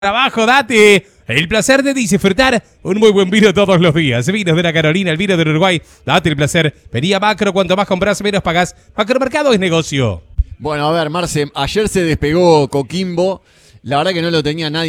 Trabajo, date el placer de disfrutar un muy buen vino todos los días. Vinos de la Carolina, el vino del Uruguay. Date el placer. Vení a Macro, cuanto más compras, menos pagás. Macromercado es negocio. Bueno, a ver, Marce, ayer se despegó Coquimbo. La verdad que no lo tenía nadie